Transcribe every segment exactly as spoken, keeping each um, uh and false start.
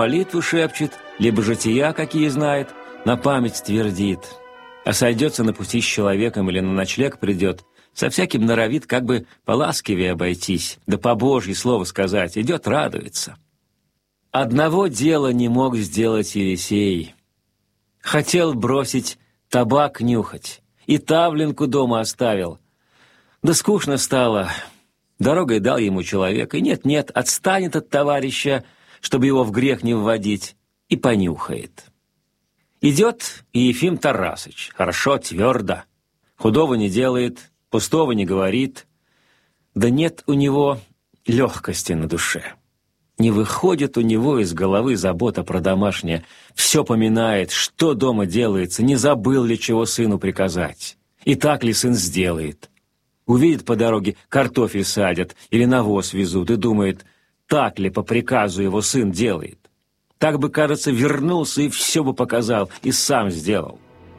молитву шепчет, либо жития какие знает, на память твердит. А сойдется на пути с человеком или на ночлег придет, со всяким норовит как бы поласкивее обойтись, да по Божьей слову сказать, идет радуется. Одного дела не мог сделать Елисей. Хотел бросить табак нюхать, и тавлинку дома оставил. Да скучно стало. Дорогой дал ему человек, и нет-нет, отстанет от товарища, чтобы его в грех не вводить, и понюхает. Идет и Ефим Тарасыч, хорошо, твердо, худого не делает, пустого не говорит, да нет у него легкости на душе. Не выходит у него из головы забота про домашнее, все поминает, что дома делается, не забыл ли чего сыну приказать, и так ли сын сделает. Увидит по дороге, картофель садят или навоз везут, и думает, так ли по приказу его сын делает. Так бы, кажется, вернулся и все бы показал, и сам сделал.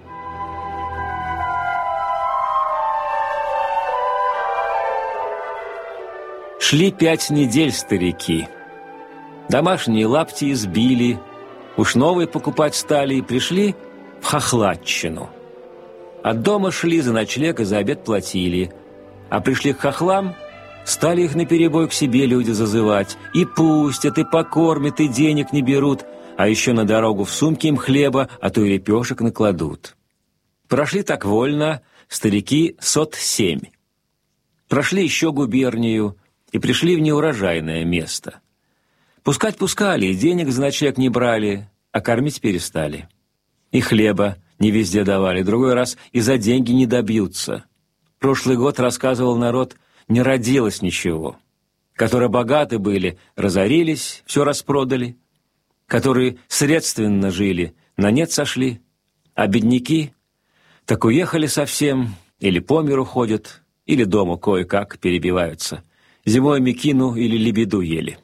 Шли пять недель старики. Домашние лапти избили, уж новые покупать стали и пришли в хохладчину. От дома шли, за ночлег и за обед платили, а пришли к хохлам, стали их наперебой к себе люди зазывать, и пустят, и покормят, и денег не берут, а еще на дорогу в сумке им хлеба, а то и лепешек накладут. Прошли так вольно старики сот семь. Прошли еще губернию и пришли в неурожайное место. Пускать пускали, и денег за ночлег не брали, а кормить перестали. И хлеба не везде давали, другой раз и за деньги не добьются. Прошлый год, рассказывал народ, не родилось ничего. Которые богаты были, разорились, все распродали. Которые средственно жили, на нет сошли. А бедняки так уехали совсем, или по миру ходят, или дома кое-как перебиваются. Зимой мекину или лебеду ели.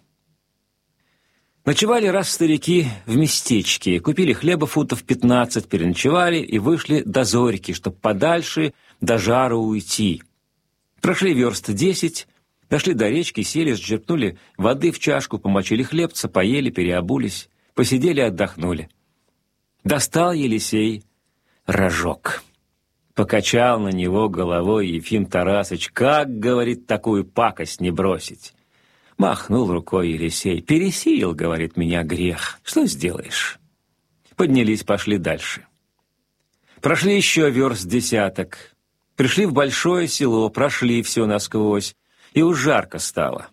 Ночевали раз старики в местечке, купили хлеба футов пятнадцать, переночевали и вышли до зорьки, чтоб подальше до жару уйти. Прошли верст десять, дошли до речки, сели, сжерпнули воды в чашку, помочили хлебца, поели, переобулись, посидели, отдохнули. Достал Елисей рожок. Покачал на него головой Ефим Тарасыч. Как, говорит, такую пакость не бросить? Махнул рукой Елисей. «Пересеял, — говорит, — меня грех. Что сделаешь?» Поднялись, пошли дальше. Прошли еще верст десяток. Пришли в большое село, прошли все насквозь, и уж жарко стало.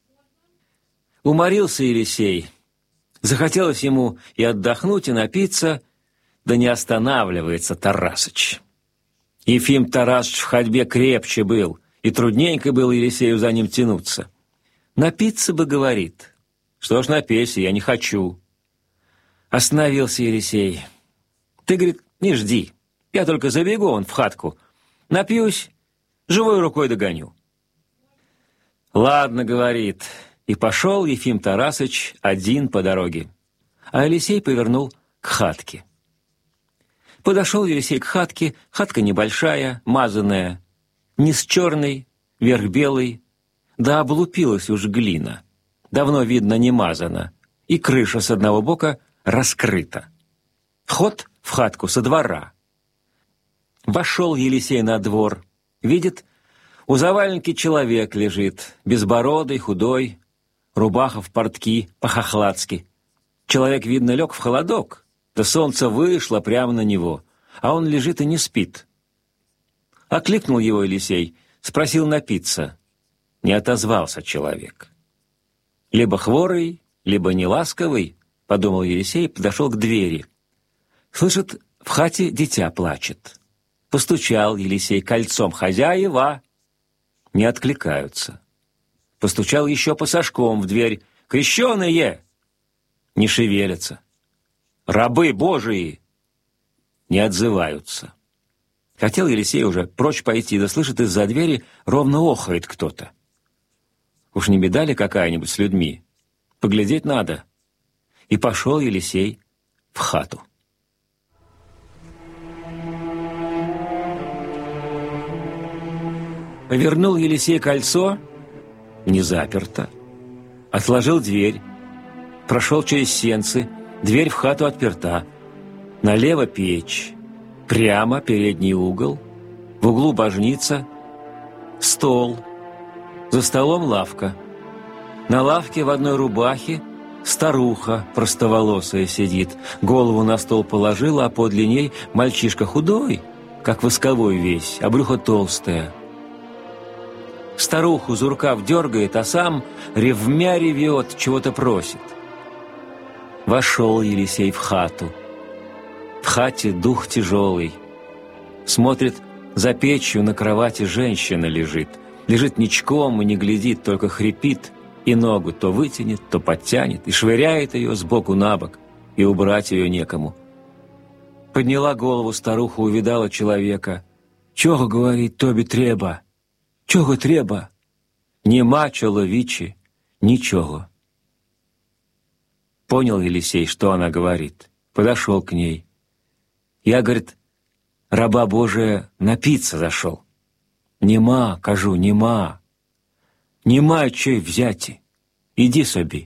Уморился Елисей. Захотелось ему и отдохнуть, и напиться, да не останавливается Тарасыч. Ефим Тарасыч в ходьбе крепче был, и трудненько было Елисею за ним тянуться. «Напиться бы, — говорит. — Что ж, напейся, я не хочу». Остановился Елисей. «Ты, — говорит, — не жди, я только забегу он в хатку, напьюсь, живой рукой догоню». «Ладно, — говорит, — и пошел Ефим Тарасыч один по дороге, а Елисей повернул к хатке. Подошел Елисей к хатке, хатка небольшая, мазаная, низ черный, верх белый, да облупилась уж глина, давно видно не мазана, и крыша с одного бока раскрыта. Вход в хатку со двора. Вошел Елисей на двор, видит, у заваленки человек лежит, безбородый, худой, рубаха в портки, по-хохладски. Человек, видно, лег в холодок, да солнце вышло прямо на него, а он лежит и не спит. Окликнул его Елисей, спросил напиться. Не отозвался человек. «Либо хворый, либо неласковый», — подумал Елисей и подошел к двери. Слышит, в хате дитя плачет. Постучал Елисей кольцом: «Хозяева!» Не откликаются. Постучал еще посошком в дверь: «Крещеные!» Не шевелятся. «Рабы Божии!» Не отзываются. Хотел Елисей уже прочь пойти, да слышит, из-за двери ровно охает кто-то. Уж не беда ли какая-нибудь с людьми? Поглядеть надо. И пошел Елисей в хату. Повернул Елисей кольцо, не заперто. Отложил дверь, Прошел через сенцы, дверь в хату отперта. Налево печь, прямо передний угол, в углу божница, стол, за столом лавка. На лавке в одной рубахе старуха простоволосая сидит, голову на стол положила, а подле ней мальчишка худой, как восковой весь, а брюхо толстое. Старуху за рукав дергает, а сам ревмя ревет, чего-то просит. Вошел Елисей в хату. В хате дух тяжелый. Смотрит, за печью на кровати женщина лежит. Лежит ничком и не глядит, только хрипит, и ногу то вытянет, то подтянет, и швыряет ее сбоку на бок, и убрать ее некому. Подняла голову старуха, увидала человека. «Чого, — говорит, — тобі треба? Чого треба?» «Нема, чоловічі, ничего». Понял Елисей, что она говорит. Подошел к ней. Я, говорит, раба Божия, напиться зашел. Нема, кажу, нема. Нема чей взяти. Иди собі.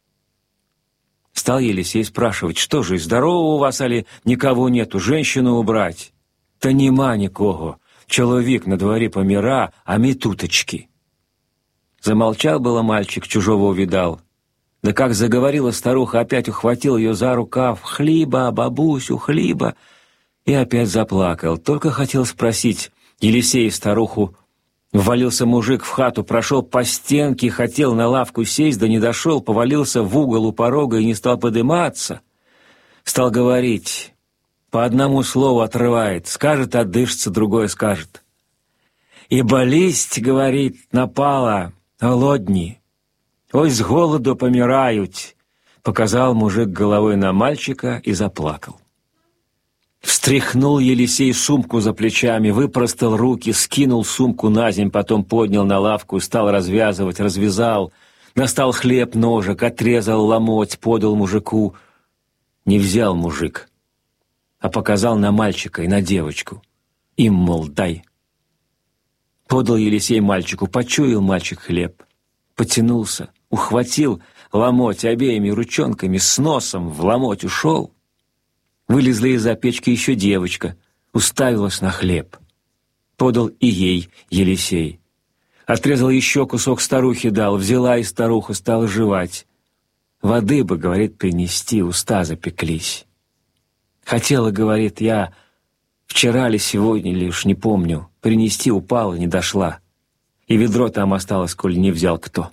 Стал Елисей спрашивать, что же, здорово у вас, али никого нету, женщину убрать? Та нема никого. Человек на дворе помира, а ми туточки. Замолчал было мальчик, чужого увидал. Да как заговорила старуха, опять ухватил ее за рукав. «Хлиба, бабусю, хлиба!» И опять заплакал. Только хотел спросить Елисей старуху. Ввалился мужик в хату, прошел по стенке, хотел на лавку сесть, да не дошел, повалился в угол у порога и не стал подыматься. Стал говорить, по одному слову отрывает, скажет, отдышится, другое скажет. «И болезнь, — говорит, — напала, голодни. Ой, с голоду помирают!» Показал мужик головой на мальчика и заплакал. Встряхнул Елисей сумку за плечами, выпростал руки, скинул сумку на земь, потом поднял на лавку, стал развязывать, развязал, достал хлеб, ножик, отрезал ломоть, подал мужику. Не взял мужик, а показал на мальчика и на девочку. Им, мол, дай. Подал Елисей мальчику, почуял мальчик хлеб, потянулся, ухватил ломоть обеими ручонками, с носом в ломоть ушел. Вылезла из-за печки еще девочка, уставилась на хлеб. Подал и ей Елисей. Отрезал еще кусок, старухе дал, взяла и старуха стала жевать. Воды бы, говорит, принести, уста запеклись. Хотела, говорит, я вчера ли сегодня ли, уж не помню, принести упала, не дошла. И ведро там осталось, коль не взял кто.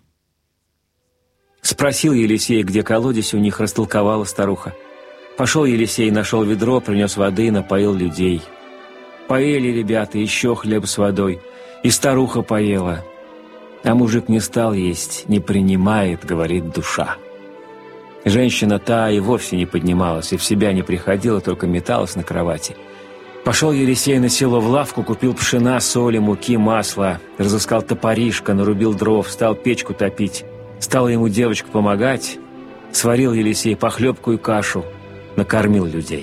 Спросил Елисей, где колодец у них, растолковала старуха. Пошел Елисей, нашел ведро, принес воды, напоил людей. Поели ребята, еще хлеб с водой, и старуха поела. А мужик не стал есть, не принимает, говорит, душа. Женщина та и вовсе не поднималась, и в себя не приходила, только металась на кровати. Пошел Елисей на село в лавку, купил пшена, соли, муки, масла, разыскал топоришко, нарубил дров, стал печку топить. Стала ему девочка помогать, сварил Елисей похлебку и кашу, накормил людей.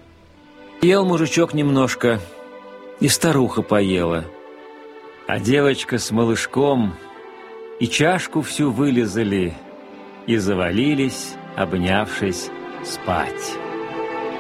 Ел мужичок немножко, и старуха поела, а девочка с малышком и чашку всю вылизали и завалились, обнявшись, спать.